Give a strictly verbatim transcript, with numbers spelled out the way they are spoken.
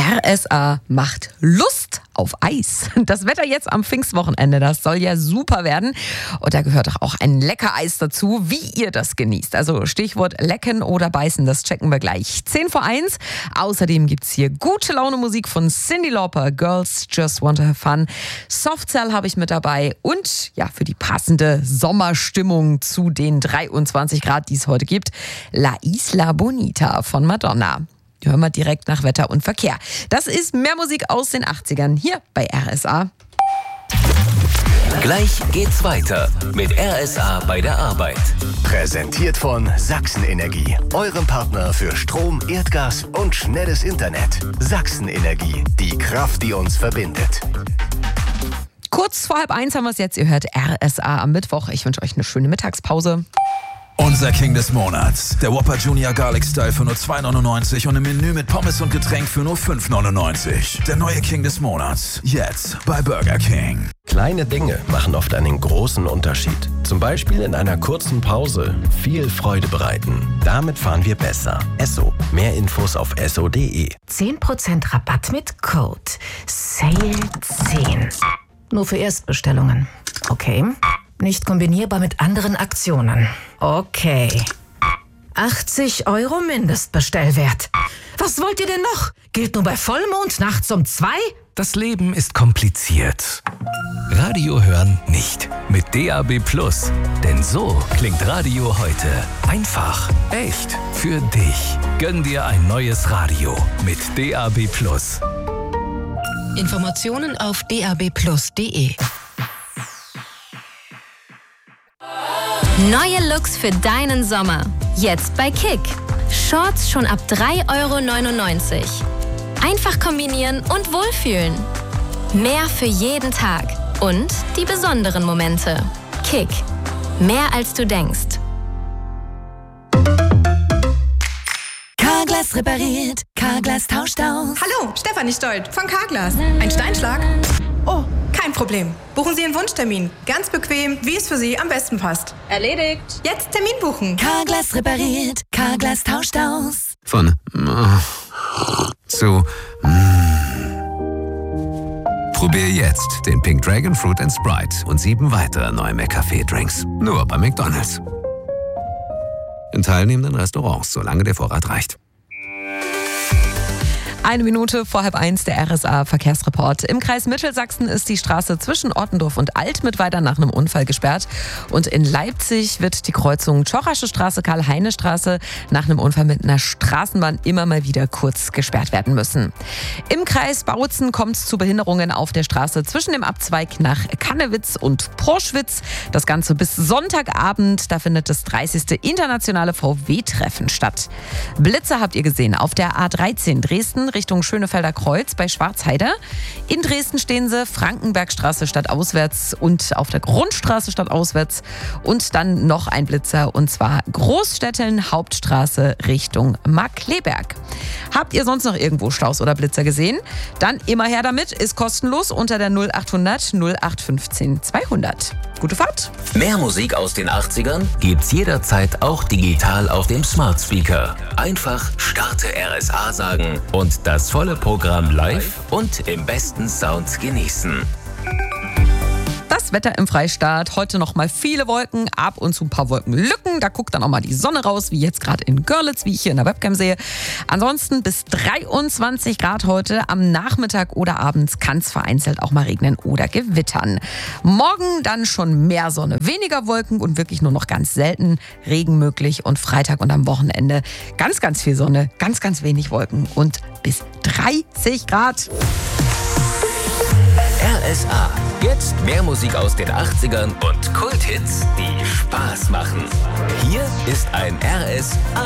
R S A macht Lust auf Eis. Das Wetter jetzt am Pfingstwochenende, das soll ja super werden. Und da gehört auch ein Leckereis dazu, wie ihr das genießt. Also Stichwort lecken oder beißen, das checken wir gleich. zehn vor eins. Außerdem gibt's hier gute Laune Musik von Cyndi Lauper, Girls Just Want to Have Fun. Softcell habe ich mit dabei und ja, für die passende Sommerstimmung zu den dreiundzwanzig Grad, die es heute gibt, La Isla Bonita von Madonna. Hören wir direkt nach Wetter und Verkehr. Das ist mehr Musik aus den achtzigern hier bei R S A. Gleich geht's weiter mit R S A bei der Arbeit. Präsentiert von Sachsen-Energie, eurem Partner für Strom, Erdgas und schnelles Internet. Sachsen-Energie, die Kraft, die uns verbindet. Kurz vor halb eins haben wir es jetzt. Ihr hört R S A am Mittwoch. Ich wünsche euch eine schöne Mittagspause. Unser King des Monats. Der Whopper Junior Garlic Style für nur zwei neunundneunzig und im Menü mit Pommes und Getränk für nur fünf neunundneunzig. Der neue King des Monats. Jetzt bei Burger King. Kleine Dinge machen oft einen großen Unterschied. Zum Beispiel in einer kurzen Pause viel Freude bereiten. Damit fahren wir besser. Esso. Mehr Infos auf esso punkt de. zehn Prozent Rabatt mit Code Sale zehn. Nur für Erstbestellungen. Okay. Nicht kombinierbar mit anderen Aktionen. Okay. achtzig Euro Mindestbestellwert. Was wollt ihr denn noch? Gilt nur bei Vollmond nachts um zwei? Das Leben ist kompliziert. Radio hören nicht. Mit D A B Plus. Denn so klingt Radio heute. Einfach, echt, für dich. Gönn dir ein neues Radio mit D A B Plus. Informationen auf d a b plus punkt de. Neue Looks für deinen Sommer. Jetzt bei Kick. Shorts schon ab drei Euro neunundneunzig. Einfach kombinieren und wohlfühlen. Mehr für jeden Tag. Und die besonderen Momente. Kick. Mehr als du denkst. Carglass repariert. Carglass tauscht aus. Hallo, Stefanie Stolt von Carglass. Ein Steinschlag? Oh, kein Problem. Buchen Sie Ihren Wunschtermin. Ganz bequem, wie es für Sie am besten passt. Erledigt. Jetzt Termin buchen. Carglass repariert. Carglass tauscht aus. Von äh, zu mm. Probier jetzt den Pink Dragon Fruit and Sprite und sieben weitere neue McCafé-Drinks. Nur bei McDonald's. In teilnehmenden Restaurants, solange der Vorrat reicht. Eine Minute vor halb eins, der R S A-Verkehrsreport. Im Kreis Mittelsachsen ist die Straße zwischen Ottendorf und Altmittweida nach einem Unfall gesperrt. Und in Leipzig wird die Kreuzung Czorasche Straße, Karl-Heine-Straße nach einem Unfall mit einer Straßenbahn immer mal wieder kurz gesperrt werden müssen. Im Kreis Bautzen kommt es zu Behinderungen auf der Straße zwischen dem Abzweig nach Kannewitz und Porschwitz. Das Ganze bis Sonntagabend. Da findet das dreißigste internationale V W-Treffen statt. Blitze habt ihr gesehen auf der A dreizehn Dresden Richtung Schönefelder Kreuz bei Schwarzheide. In Dresden stehen sie, Frankenbergstraße stadtauswärts und auf der Grundstraße stadtauswärts. Und dann noch ein Blitzer und zwar Großstädteln Hauptstraße Richtung Markkleeberg. Habt ihr sonst noch irgendwo Staus oder Blitzer gesehen? Dann immer her damit, ist kostenlos unter der null achthundert null acht fünfzehn zweihundert. Gute Fahrt! Mehr Musik aus den achtzigern gibt's jederzeit auch digital auf dem Smart Speaker. Einfach Starte R S A sagen und das volle Programm live und im besten Sound genießen. Das Wetter im Freistaat. Heute noch mal viele Wolken, ab und zu ein paar Wolkenlücken. Da guckt dann auch mal die Sonne raus, wie jetzt gerade in Görlitz, wie ich hier in der Webcam sehe. Ansonsten bis dreiundzwanzig Grad heute. Am Nachmittag oder abends kann es vereinzelt auch mal regnen oder gewittern. Morgen dann schon mehr Sonne, weniger Wolken und wirklich nur noch ganz selten Regen möglich. Und Freitag und am Wochenende ganz, ganz viel Sonne, ganz, ganz wenig Wolken und bis dreißig Grad. R S A. Jetzt mehr Musik aus den achtzigern und Kulthits, die Spaß machen. Hier ist ein R S A